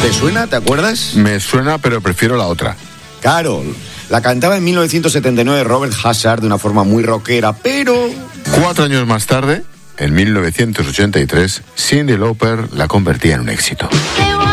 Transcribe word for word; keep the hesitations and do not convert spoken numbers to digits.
¿Te suena? ¿Te acuerdas? Me suena, pero prefiero la otra. Carol. La cantaba en mil novecientos setenta y nueve Robert Hazard de una forma muy rockera, pero... Cuatro años más tarde, en mil novecientos ochenta y tres, Cyndi Lauper la convertía en un éxito.